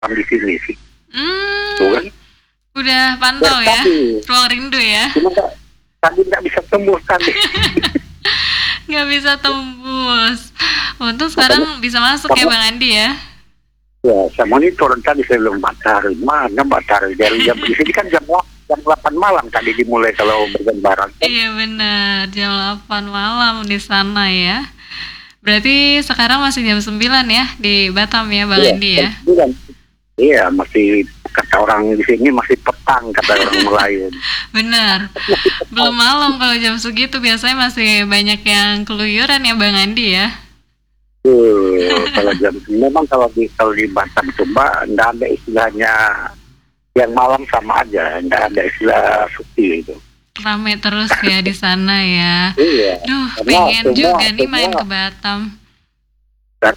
di sini sih. Tuh Hmm, kan. udah pantau ya, Tapi ruang rindu ya. cuma tadi nggak bisa tembus tadi. Nggak bisa tembus. Untung Makanya sekarang bisa masuk ya kamu Bang Andi ya. ya saya monitor tadi saya bilang Batari mana Batari dari jam di sini kan jam 8 malam tadi dimulai kalau bergambaran kan. Iya benar, jam 8 malam di sana ya. Berarti sekarang masih jam 9 ya di Batam ya Bang Iya, Andi ya. kan. Iya, masih kata orang di sini masih petang kata orang Melayu. Benar. Belum malam kalau jam segitu biasanya masih banyak yang keluyuran ya Bang Andi ya. Kalau jam memang kalau di Batam coba nggak ada istilahnya yang malam sama aja, nggak ada istilah sepi itu. Rame terus ya di sana ya. Iya, Duh, karena pengen semua juga nih main semua ke Batam. dan,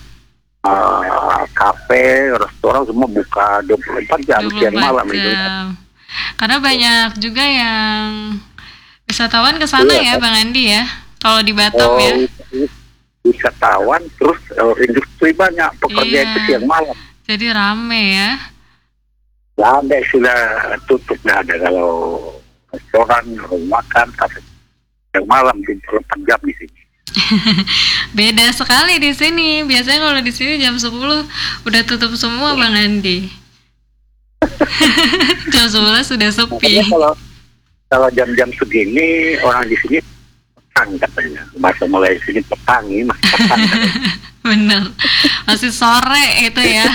kafe, restoran semua buka 24 jam siang 24 malam itu. jam. Karena banyak juga yang wisatawan ke sana Iya, ya kan? Bang Andi ya. Kalau di Batam Oh, ya. wisatawan terus industri banyak pekerja itu Iya. siang malam. Jadi rame ya. Nggak ada istilah tutup, nggak ada kalau restoran, rumah makan, kafe yang malam di 24 jam di sini. Beda sekali di sini. Biasanya kalau di sini jam 10 udah tutup semua Bang Andi. Jam 11 sudah sepi. Makanya kalau jam-jam segini orang di sini petang katanya. Bahasa mulai sini petang ini masih petang katanya. Bener. Masih sore itu ya.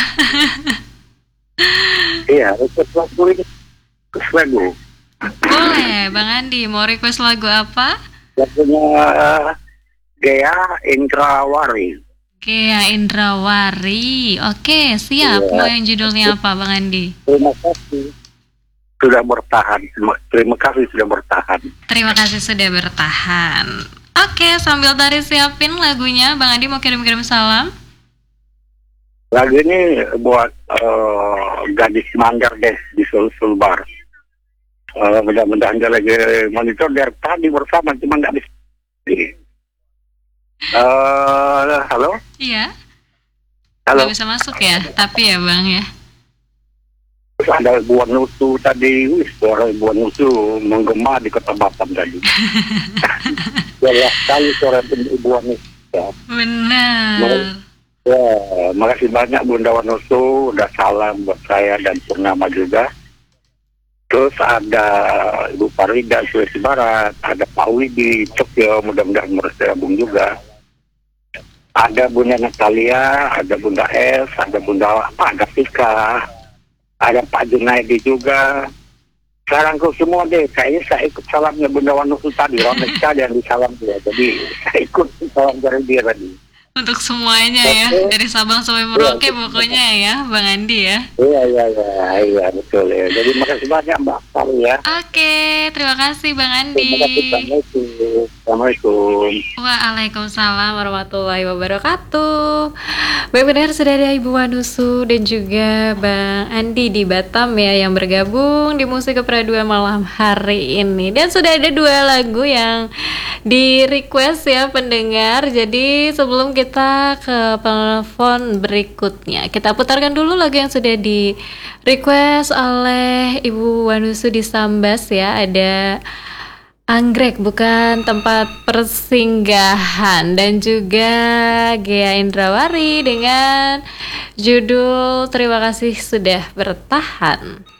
Iya, request lagu ini request lagu. Boleh Bang Andi, mau request lagu apa? Lagunya Gea Indrawari. Gea Indrawari. Oke, siap. Iya. Mau yang judulnya apa Bang Andi? Terima kasih sudah bertahan. Terima kasih sudah bertahan. Terima kasih sudah bertahan. Oke, sambil tadi siapin lagunya, Bang Andi mau kirim-kirim salam. Lagu ini buat gadis Manggar deh di Sulbar. Mudah-mudahan dia lagi monitor dari tadi bersama, cuma nggak bisa. Halo? Iya, Halo? nggak bisa masuk ya, tapi ya Bang ya. Terus ada buah nusu tadi, suara buah nusu menggema di kota Batam tadi. Jelas sekali suara buah nusu. Ya. Benar. Ya, makasih banyak Bunda Wanusu, udah salam buat saya dan Purnama juga. Terus ada Ibu Farida Sulawesi Barat, ada Pak Widi Tokyo, mudah-mudahan bergabung juga. Ada Bunda Natalia, ada Bunda S, ada Bunda Pak Gafika, ada Pak Junaidi juga. Sekarang kok semua deh, kayaknya saya ikut salamnya Bunda Wanusu tadi, ramai sekali yang disalam dia. Jadi saya ikut salam dari dia tadi. Untuk semuanya ya, dari Sabang sampai Merauke pokoknya ya, Bang Andi ya. Iya, betul ya. Jadi makasih banyak Mbak Palu ya. Oke, terima kasih Bang Andi. Terima kasih, Assalamualaikum. Waalaikumsalam warahmatullahi wabarakatuh. Baik benar sudah ada Ibu Wanusu dan juga Bang Andi di Batam ya yang bergabung di Musik Kepraduan malam hari ini. Dan sudah ada 2 lagu yang di request ya pendengar. Jadi sebelum kita ke penelpon berikutnya, kita putarkan dulu lagu yang sudah di request oleh Ibu Wanusu di Sambas ya. Ada Anggrek bukan tempat persinggahan, dan juga Gea Indrawari dengan judul Terima Kasih Sudah Bertahan.